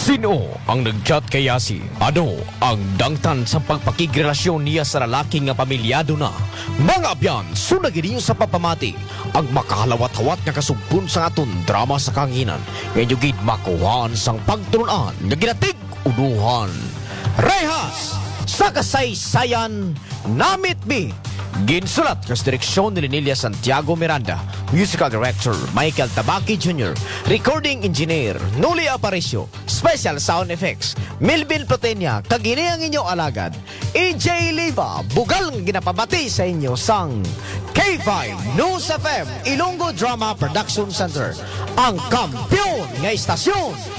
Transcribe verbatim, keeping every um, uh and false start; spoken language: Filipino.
Sino ang nagchat kay Yasi? Ano ang dangtan sa pagpakigrelasyon niya sa lalaki nga pamilyado na? Mga abyan, sunagin ninyo sa papamati ang makahalawat-hawat nga kasumpon sa aton drama sa kanginan. Ngayon gid makuhaan sang pagturunan nga ginatig unuhan. Rehas sa kasaysayan namit mi. Ginsulat kas direksyon ni Linelia Santiago Miranda, musical director Michael Tabaki Junior, recording engineer Noli Aparicio, special sound effects Melvin Protenia, kagini ang inyong alagad E J Liva, bugal ng ginapabati sa inyo sang K five News F M Ilonggo Drama Production Center, ang kampiyon nga istasyon